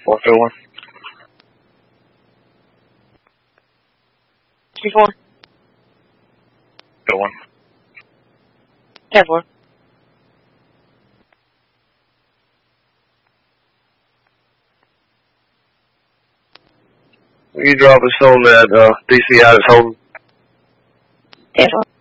451. 24. Go 1. 10-4. Will you drop us on that DCI that's holding? 10-4.